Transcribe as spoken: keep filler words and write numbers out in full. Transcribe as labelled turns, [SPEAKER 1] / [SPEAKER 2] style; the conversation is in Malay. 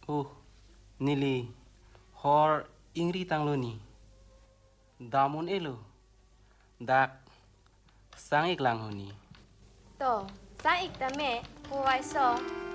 [SPEAKER 1] Uh, nili, hor ingri tanglo ni. Damun elo. Dak, sang iklang honi.
[SPEAKER 2] To, sang ik ta me, huwai so,